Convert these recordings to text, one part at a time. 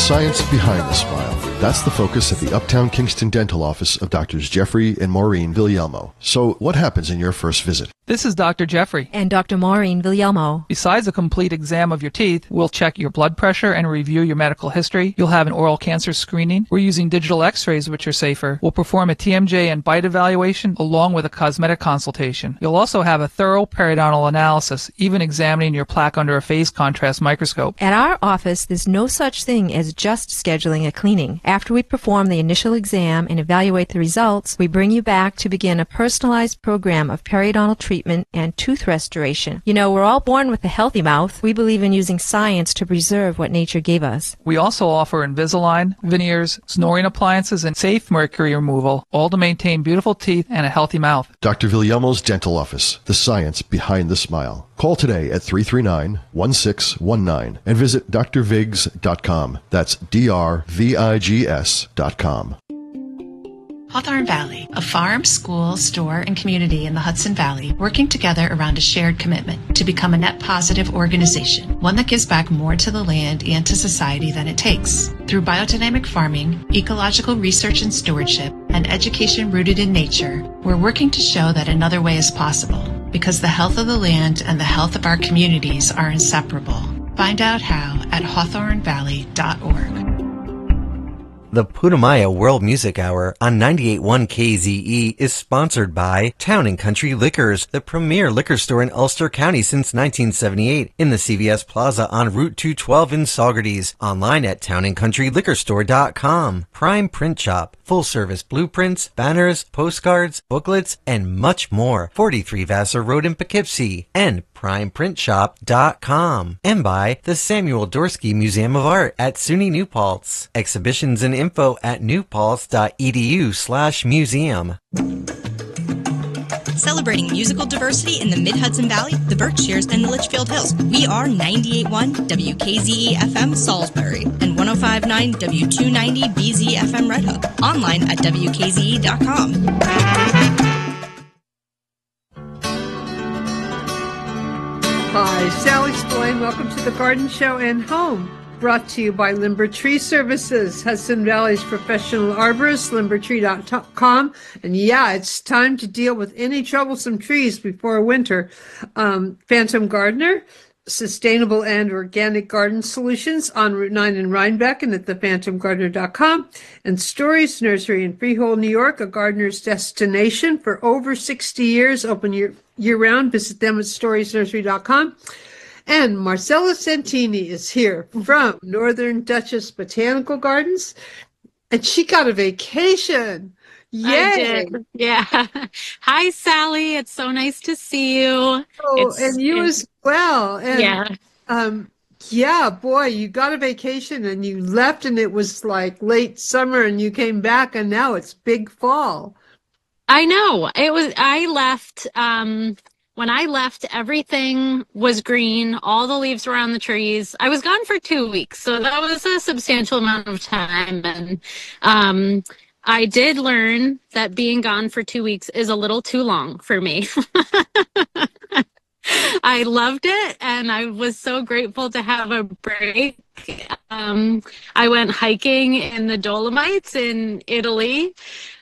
science behind the smile. That's the focus at the Uptown Kingston Dental Office of Doctors Jeffrey and Maureen Villalmo. So what happens in your first visit? This is Dr. Jeffrey. And Dr. Maureen Villalmo. Besides a complete exam of your teeth, we'll check your blood pressure and review your medical history. You'll have an oral cancer screening. We're using digital x-rays, which are safer. We'll perform a TMJ and bite evaluation along with a cosmetic consultation. You'll also have a thorough periodontal analysis, even examining your plaque under a phase contrast microscope. At our office, there's no such thing as just scheduling a cleaning. After we perform the initial exam and evaluate the results, we bring you back to begin a personalized program of periodontal treatment and tooth restoration. You know, we're all born with a healthy mouth. We believe in using science to preserve what nature gave us. We also offer Invisalign, veneers, snoring appliances, and safe mercury removal, all to maintain beautiful teeth and a healthy mouth. Dr. Villalmo's Dental Office, the science behind the smile. Call today at 339-1619 and visit drvigs.com. That's drvigs.com. Hawthorne Valley, a farm, school, store, and community in the Hudson Valley working together around a shared commitment to become a net positive organization, one that gives back more to the land and to society than it takes. Through biodynamic farming, ecological research and stewardship, and education rooted in nature, we're working to show that another way is possible, because the health of the land and the health of our communities are inseparable. Find out how at hawthornevalley.org. The Putumayo World Music Hour on 98.1 KZE is sponsored by Town & Country Liquors, the premier liquor store in Ulster County since 1978, in the CVS Plaza on Route 212 in Saugerties, online at townandcountryliquorstore.com. Prime Print Shop, full-service blueprints, banners, postcards, booklets, and much more. 43 Vassar Road in Poughkeepsie, and primeprintshop.com. And by the Samuel Dorsky Museum of Art at SUNY New Paltz. Exhibitions and info at newpaltz.edu/museum. Celebrating musical diversity in the Mid-Hudson Valley, the Berkshires, and the Litchfield Hills. We are 98.1 WKZE FM Salisbury and 105.9 W290 BZ FM Red Hook. Online at WKZE.com. Hi, Sally Spillane. Welcome to the Garden Show and Home. Brought to you by Limber Tree Services, Hudson Valley's professional arborist, limbertree.com. And yeah, it's time to deal with any troublesome trees before winter. Phantom Gardener, sustainable and organic garden solutions on Route 9 in Rhinebeck and at thephantomgardener.com. And Stories Nursery in Freehold, New York, a gardener's destination for over 60 years, open year-round. Visit them at storiesnursery.com. And Marcella Santini is here from Northern Duchess Botanical Gardens, and she got a vacation. Yay! I did. Yeah. Hi, Sally. It's so nice to see you. Oh, and you as well. And, yeah. Yeah, boy, you got a vacation and you left, and it was like late summer, and you came back, and now it's big fall. I know. I left, when I left, everything was green. All the leaves were on the trees. I was gone for 2 weeks, so that was a substantial amount of time. And I did learn that being gone for 2 weeks is a little too long for me. I loved it, and I was so grateful to have a break. I went hiking in the Dolomites in Italy.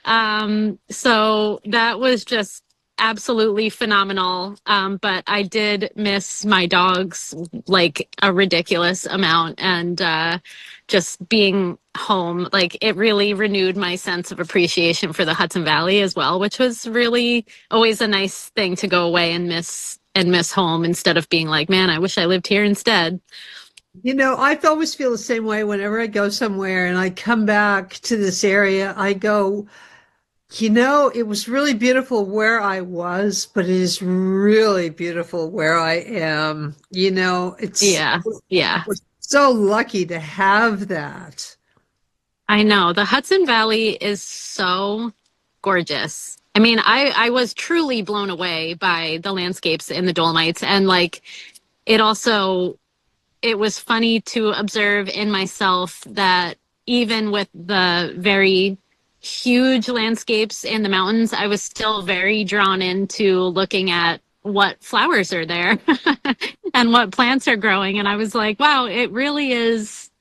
So that was just absolutely phenomenal. But I did miss my dogs like a ridiculous amount, and just being home, like it really renewed my sense of appreciation for the Hudson Valley as well, which was really always a nice thing to go away and miss home instead of being like, man, I wish I lived here instead. You know, I always feel the same way whenever I go somewhere and I come back to this area. I go, you know, it was really beautiful where I was, but it is really beautiful where I am. You know, we're so lucky to have that. I know. The Hudson Valley is so gorgeous. I mean, I was truly blown away by the landscapes in the Dolomites. And like, it was funny to observe in myself that even with the very huge landscapes in the mountains, I was still very drawn into looking at what flowers are there and what plants are growing. And I was like, wow, it really is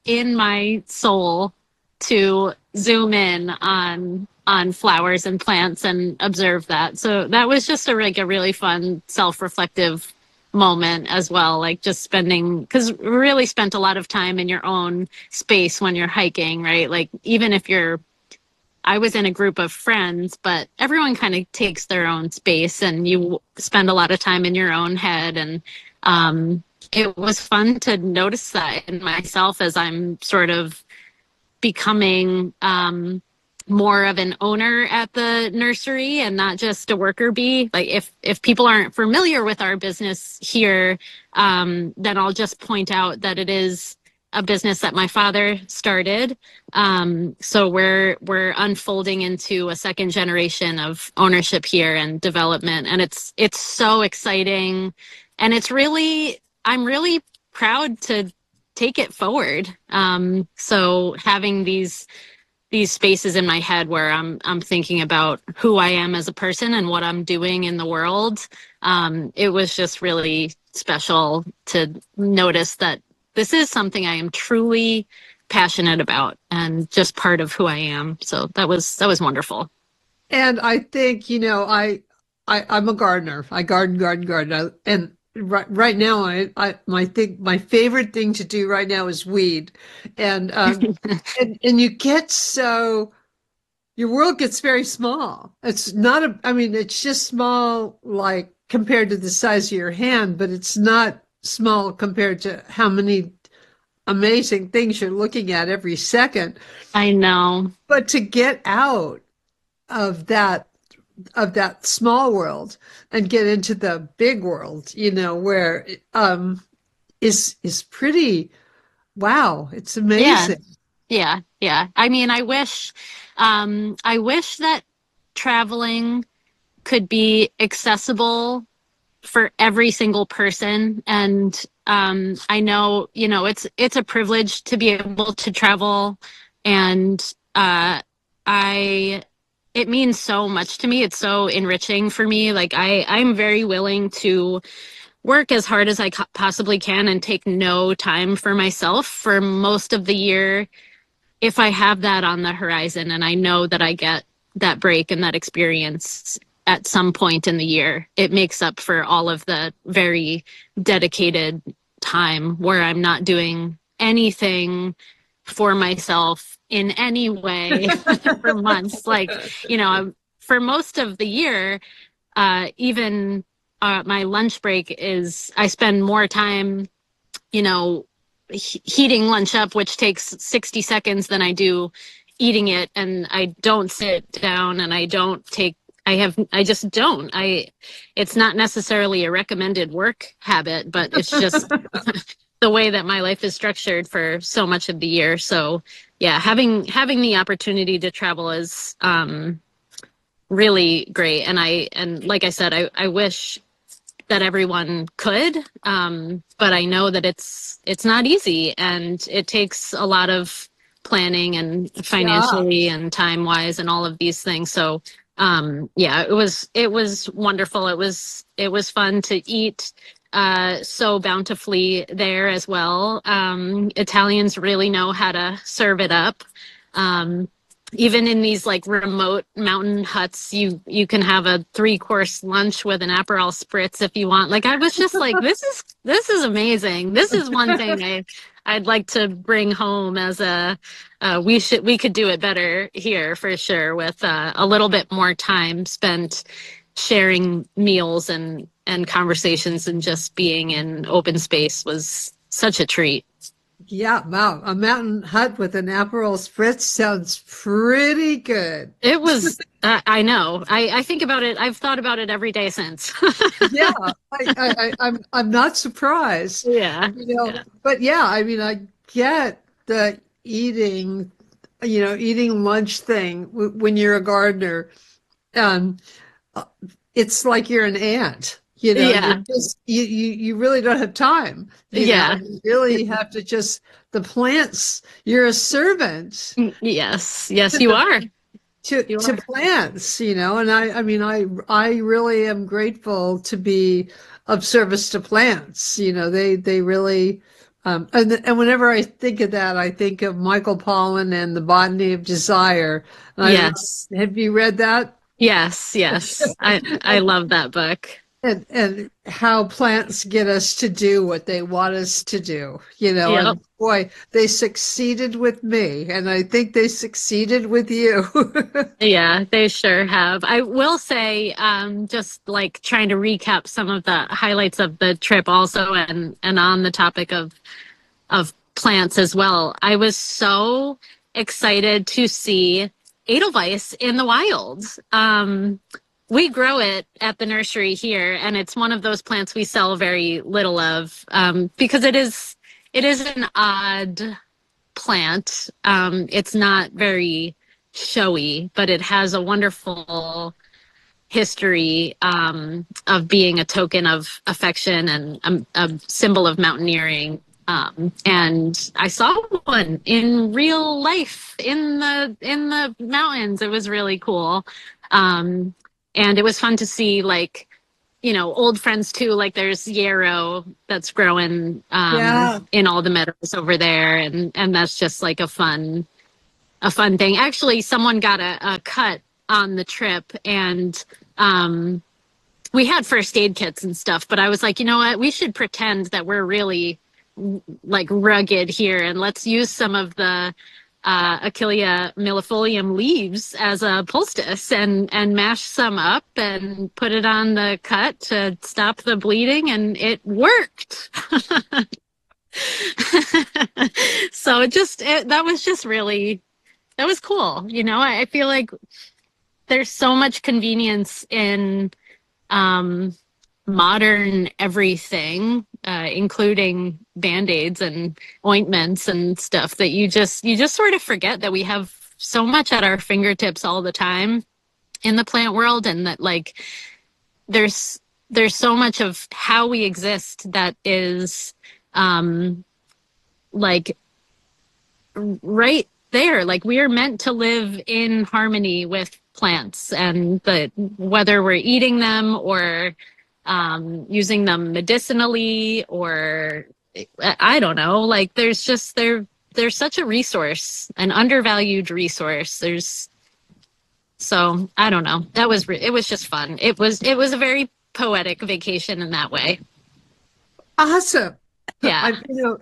in my soul to zoom in on flowers and plants and observe that. So that was just a really fun self-reflective moment as well, like just spending, because we really spent a lot of time in your own space when you're hiking, right? Like even if I was in a group of friends, but everyone kind of takes their own space and you spend a lot of time in your own head. And it was fun to notice that in myself as I'm sort of becoming more of an owner at the nursery and not just a worker bee. Like if people aren't familiar with our business here, then I'll just point out that it is a business that my father started. So we're unfolding into a second generation of ownership here and development. And it's so exciting. And I'm really proud to take it forward. So having these spaces in my head where I'm thinking about who I am as a person and what I'm doing in the world. It was just really special to notice that this is something I am truly passionate about and just part of who I am. So that was wonderful. And I think, I'm a gardener. I garden. And right now, my favorite thing to do right now is weed, and and you get your world gets very small. It's not it's just small, like compared to the size of your hand, but it's not small compared to how many amazing things you're looking at every second. I know. But to get out of that small world and get into the big world, where is pretty, wow, it's amazing. Yeah. I mean, I wish that traveling could be accessible for every single person. And I know, it's a privilege to be able to travel, and it means so much to me. It's so enriching for me. Like I'm very willing to work as hard as I possibly can and take no time for myself for most of the year if I have that on the horizon and I know that I get that break and that experience at some point in the year. It makes up for all of the very dedicated time where I'm not doing anything for myself in any way for months. Like, for most of the year, even my lunch break I spend more time, heating lunch up, which takes 60 seconds than I do eating it. And I don't sit down and I just don't. It's not necessarily a recommended work habit, but it's just the way that my life is structured for so much of the year. So yeah, having the opportunity to travel is really great. And like I said, I wish that everyone could, but I know that it's not easy and it takes a lot of planning and financially and time wise and all of these things. So it was wonderful. It was fun to eat so bountifully there as well. Italians really know how to serve it up. Even in these like remote mountain huts, you can have a 3-course lunch with an Aperol spritz if you want. Like I was just like, this is amazing. This is one thing I'd like to bring home as we could do it better here for sure with a little bit more time spent sharing meals and conversations and just being in open space was such a treat. Yeah, wow. A mountain hut with an Aperol spritz sounds pretty good. It was, I know. I think about it. I've thought about it every day since. Yeah, I'm not surprised. Yeah. But yeah, I mean, I get the eating lunch thing when you're a gardener. It's like you're an ant. You really don't have time. You really have to the plants, you're a servant. Yes, you are. To plants, and I really am grateful to be of service to plants. They really And whenever I think of that, I think of Michael Pollan and The Botany of Desire. Yes. Have you read that? Yes. I love that book. And how plants get us to do what they want us to do, Yep. and boy, they succeeded with me, and I think they succeeded with you. Yeah, they sure have. I will say, just like trying to recap some of the highlights of the trip also, and on the topic of plants as well. I was so excited to see Edelweiss in the wild. We grow it at the nursery here, and it's one of those plants we sell very little of, because it is an odd plant. It's not very showy, but it has a wonderful history of being a token of affection and a symbol of mountaineering. And I saw one in real life in the mountains. It was really cool. And it was fun to see, like, old friends too. Like there's yarrow that's growing in all the meadows over there, and that's just like a fun thing. Actually, someone got a cut on the trip, and we had first aid kits and stuff. But I was like, you know what? We should pretend that we're really like rugged here, and let's use some of the Achillea millefolium leaves as a poultice and mash some up and put it on the cut to stop the bleeding, and it worked. So that was cool. I feel like there's so much convenience in modern everything, including Band-Aids and ointments and stuff, that you just sort of forget that we have so much at our fingertips all the time in the plant world, and that like there's so much of how we exist that is like right there. Like we are meant to live in harmony with plants, and whether we're eating them or using them medicinally, or I don't know, like there's such a resource, an undervalued resource. So I don't know. It was just fun. It was a very poetic vacation in that way. Awesome. Yeah.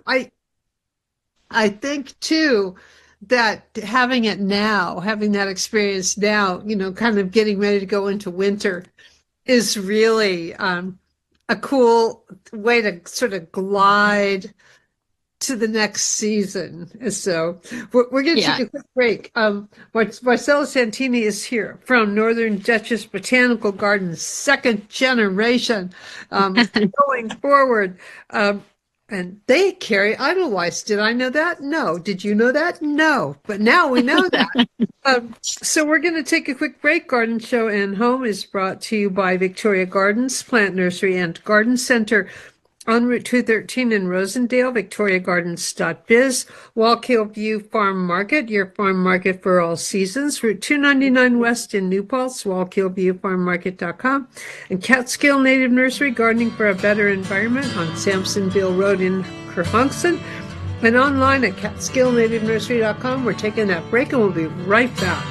I think too that having that experience now, kind of getting ready to go into winter, is really a cool way to sort of glide to the next season. So we're going to take a quick break. Marcella Santini is here from Northern Duchess Botanical Gardens, second generation, going forward. And they carry Edelweiss. Did I know that? No. Did you know that? No. But now we know that. So we're going to take a quick break. Garden Show and Home is brought to you by Victoria Gardens, Plant Nursery and Garden Center on Route 213 in Rosendale, victoriagardens.biz, Wallkill View Farm Market, your farm market for all seasons, Route 299 West in New Paltz, wallkillviewfarmmarket.com, and Catskill Native Nursery, gardening for a better environment on Sampsonville Road in Kerhonkson, and online at catskillnativenursery.com. We're taking that break and we'll be right back.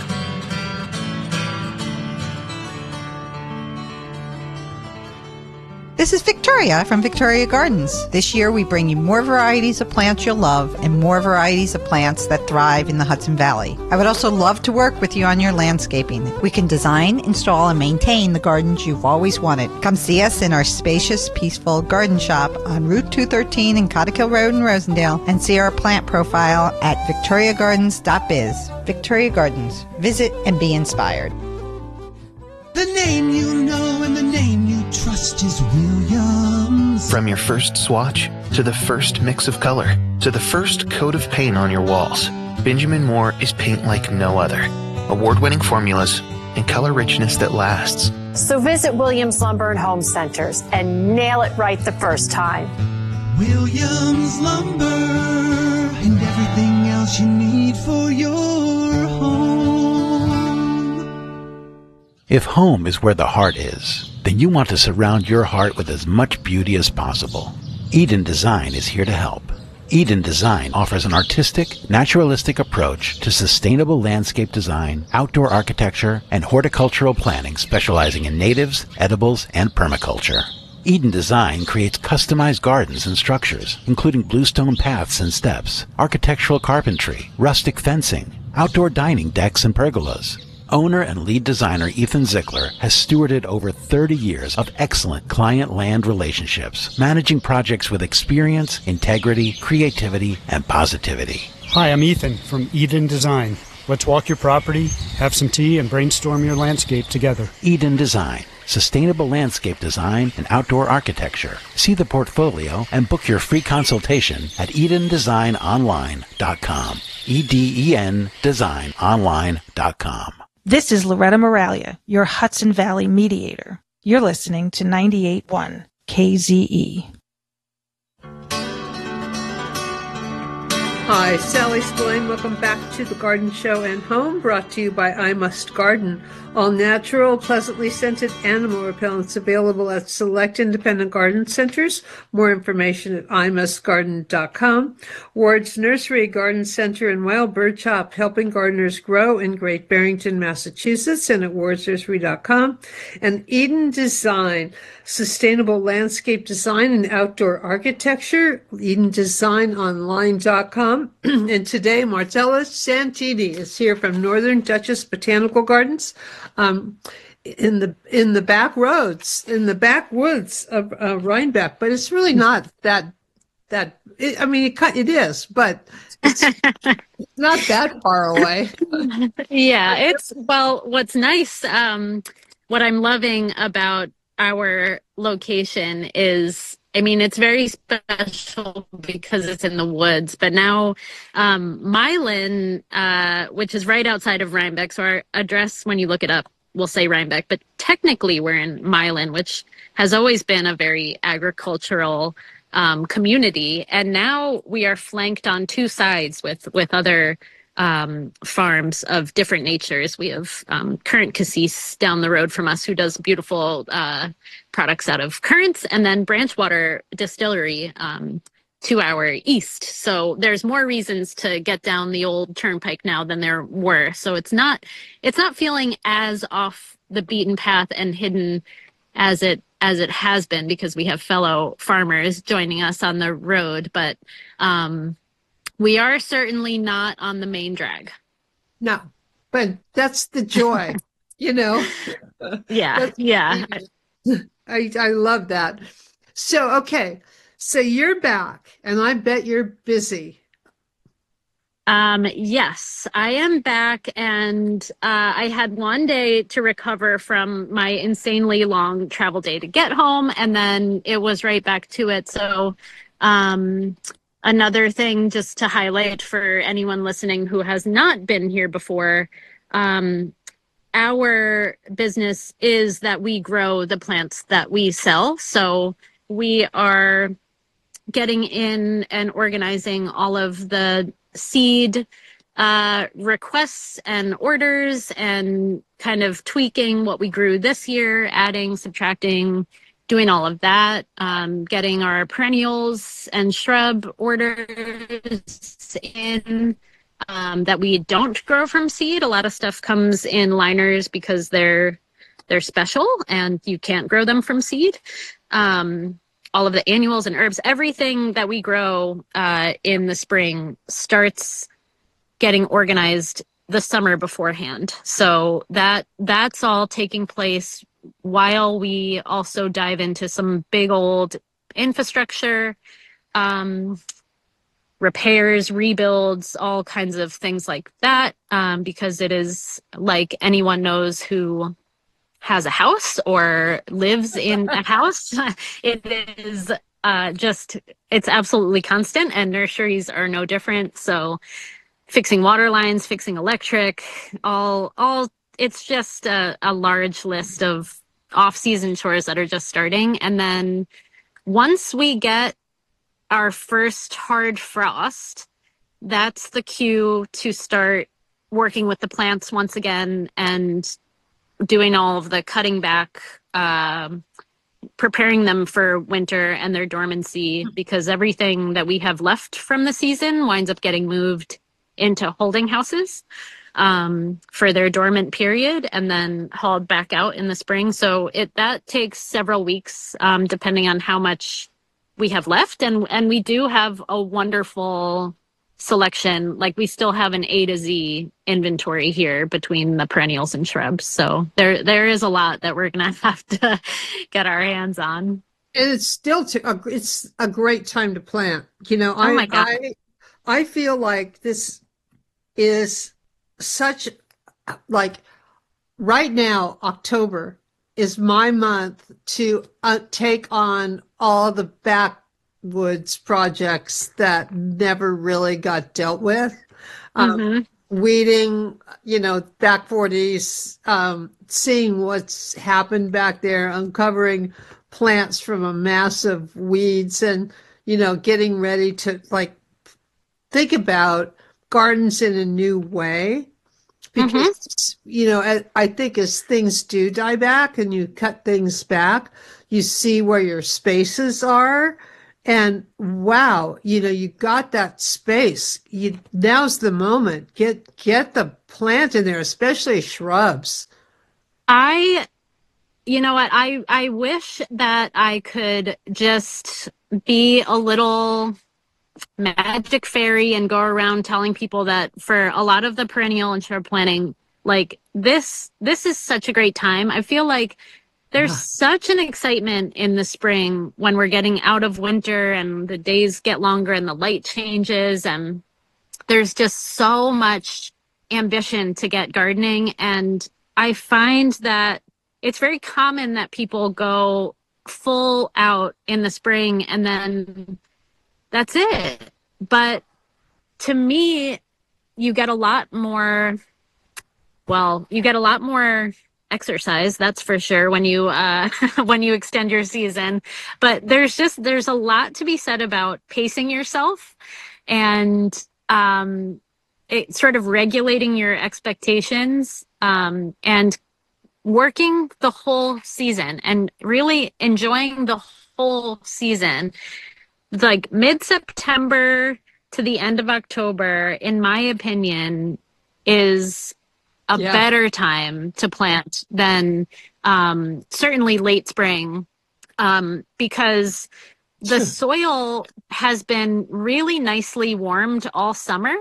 This is Victoria from Victoria Gardens. This year we bring you more varieties of plants you'll love and more varieties of plants that thrive in the Hudson Valley. I would also love to work with you on your landscaping. We can design, install, and maintain the gardens you've always wanted. Come see us in our spacious, peaceful garden shop on Route 213 in Cottikill Road in Rosendale, and see our plant profile at victoriagardens.biz. Victoria Gardens. Visit and be inspired. The name you know and the name you trust is Williams. From your first swatch, to the first mix of color, to the first coat of paint on your walls, Benjamin Moore is paint like no other. Award-winning formulas and color richness that lasts. So visit Williams Lumber and Home Centers and nail it right the first time. Williams Lumber and everything else you need for your home. If home is where the heart is, then you want to surround your heart with as much beauty as possible. Eden Design is here to help. Eden Design offers an artistic, naturalistic approach to sustainable landscape design, outdoor architecture, and horticultural planning, specializing in natives, edibles, and permaculture. Eden Design creates customized gardens and structures, including bluestone paths and steps, architectural carpentry, rustic fencing, outdoor dining decks and pergolas. Owner and lead designer Ethan Zickler has stewarded over 30 years of excellent client-land relationships, managing projects with experience, integrity, creativity, and positivity. Hi, I'm Ethan from Eden Design. Let's walk your property, have some tea, and brainstorm your landscape together. Eden Design. Sustainable landscape design and outdoor architecture. See the portfolio and book your free consultation at EdenDesignOnline.com. EDEN DesignOnline.com. This is Loretta Moralia, your Hudson Valley mediator. You're listening to 98.1 KZE. Hi, Sally Spillane. Welcome back to the Garden Show and Home, brought to you by I Must Garden. All natural, pleasantly scented animal repellents available at select independent garden centers. More information at imustgarden.com. Ward's Nursery Garden Center and Wild Bird Shop, helping gardeners grow in Great Barrington, Massachusetts, and at wardsnursery.com. And Eden Design, sustainable landscape design and outdoor architecture, EdenDesignOnline.com. And today, Marcella Santini is here from Northern Duchess Botanical Gardens, in the back roads, in the backwoods of Rhinebeck. But it's really not that. It is, but it's not that far away. Yeah, what's nice, what I'm loving about our location is, it's very special because it's in the woods, but now Milan, which is right outside of Rhinebeck, so our address, when you look it up, will say Rhinebeck, but technically we're in Milan, which has always been a very agricultural community, and now we are flanked on two sides with other farms of different natures. We have Current Cassis down the road from us, who does beautiful products out of currants, and then Branchwater Distillery 2 hour east. So there's more reasons to get down the old turnpike now than there were. So it's not feeling as off the beaten path and hidden as it has been, because we have fellow farmers joining us on the road. But we are certainly not on the main drag. No, but that's the joy, Yeah. I love that. So, okay. So you're back, and I bet you're busy. Yes, I am back, and I had one day to recover from my insanely long travel day to get home, and then it was right back to it. So another thing just to highlight for anyone listening who has not been here before, our business is that we grow the plants that we sell. So we are getting in and organizing all of the seed requests and orders, and kind of tweaking what we grew this year, adding, subtracting, doing all of that, getting our perennials and shrub orders in that we don't grow from seed. A lot of stuff comes in liners because they're special and you can't grow them from seed. All of the annuals and herbs, everything that we grow in the spring starts getting organized the summer beforehand. So that's all taking place while we also dive into some big old infrastructure, repairs, rebuilds, all kinds of things like that, because it is, like anyone knows who has a house or lives in a house, it is it's absolutely constant, and nurseries are no different. So fixing water lines, fixing electric, all it's just a large list of off-season chores that are just starting. And then once we get our first hard frost, that's the cue to start working with the plants once again and doing all of the cutting back preparing them for winter and their dormancy, because everything that we have left from the season winds up getting moved into holding houses for their dormant period and then hauled back out in the spring. So that takes several weeks, depending on how much we have left. And we do have a wonderful selection. Like, we still have an A to Z inventory here between the perennials and shrubs. So there is a lot that we're going to have to get our hands on. And it's still it's a great time to plant. You know, Oh my God. I feel like this is such, like, right now, October is my month to take on all the backwoods projects that never really got dealt with. Weeding, you know, back 40s, seeing what's happened back there, uncovering plants from a mass of weeds, and, you know, getting ready to, like, think about gardens in a new way. Because, you know, I think as things do die back and you cut things back, you see where your spaces are. And wow, you know, you got that space. Now's the moment. Get the plant in there, especially shrubs. You know what? I wish that I could just be a little magic fairy and go around telling people that for a lot of the perennial and shrub planting, like, this is such a great time. I feel like there's such an excitement in the spring when we're getting out of winter and the days get longer and the light changes, and there's just so much ambition to get gardening. And I find that it's very common that people go full out in the spring and then that's it. But to me, you get a lot more exercise, that's for sure, when you when you extend your season. But there's a lot to be said about pacing yourself and sort of regulating your expectations and working the whole season and really enjoying the whole season. Like, mid-September to the end of October, in my opinion, is a better time to plant than certainly late spring, because the soil has been really nicely warmed all summer,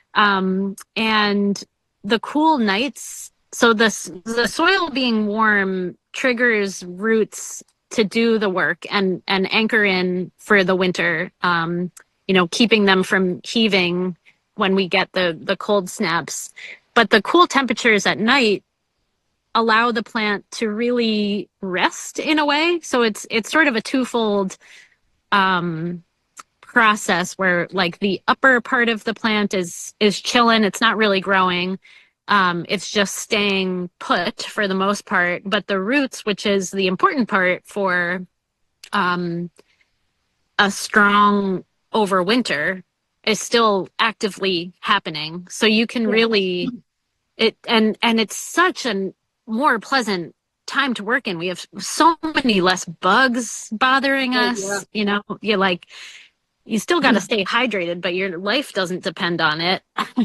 and the cool nights. So the soil being warm triggers roots to do the work and anchor in for the winter, you know, keeping them from heaving when we get the cold snaps. But the cool temperatures at night allow the plant to really rest in a way. So it's sort of a twofold process where, like, the upper part of the plant is chilling. It's not really growing. It's just staying put for the most part. But the roots, which is the important part for a strong overwinter, is still actively happening. So you can really and it's such a more pleasant time to work in. We have so many less bugs bothering us. You know, you still got to stay hydrated, but your life doesn't depend on it.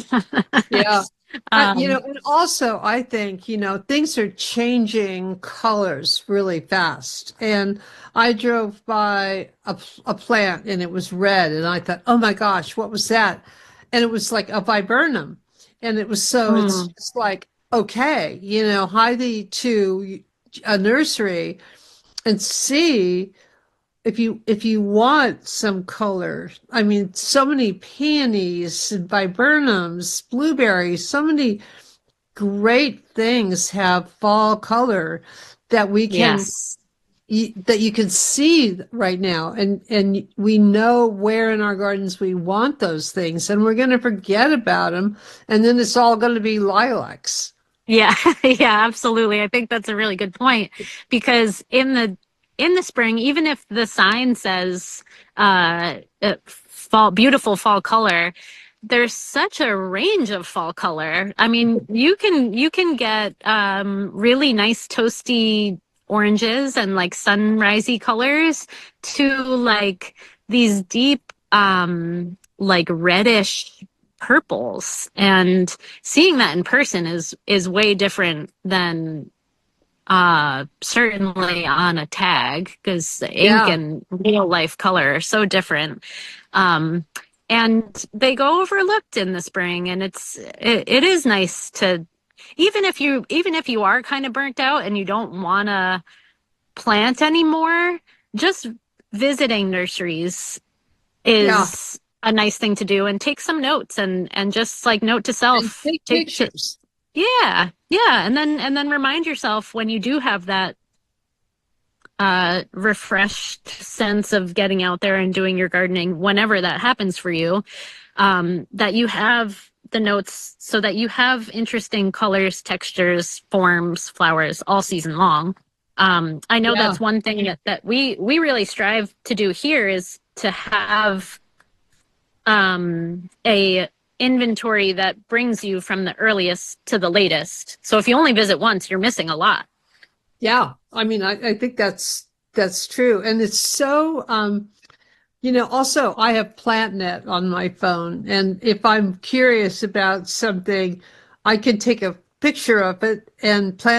You know, and also I think, you know, things are changing colors really fast. And I drove by a plant and it was red, and I thought, oh my gosh, what was that? And it was like a viburnum. And it was it's just like, okay, you know, hide thee to a nursery and see if you want some color. I mean, so many peonies and viburnums, blueberries, so many great things have fall color that we can that you can see right now, and we know where in our gardens we want those things, and we're going to forget about them, and then it's all going to be lilacs. Yeah, absolutely. I think that's a really good point, because in the spring, even if the sign says beautiful fall color, there's such a range of fall color. I mean, you can get really nice toasty oranges and like sunrisey colors to like these deep, like reddish purples. And seeing that in person is way different than certainly on a tag, because the ink and real life color are so different. And they go overlooked in the spring, and it is nice to, even if you are kind of burnt out and you don't want to plant anymore, just visiting nurseries is a nice thing to do, and take some notes and just like note to self, and take pictures. Yeah. And then remind yourself when you do have that refreshed sense of getting out there and doing your gardening, whenever that happens for you, that you have the notes so that you have interesting colors, textures, forms, flowers all season long. I know that's one thing that we really strive to do here, is to have a inventory that brings you from the earliest to the latest. So if you only visit once, you're missing a lot. Yeah. I mean, I think that's true. And it's so, also I have PlantNet on my phone. And if I'm curious about something, I can take a picture of it and plant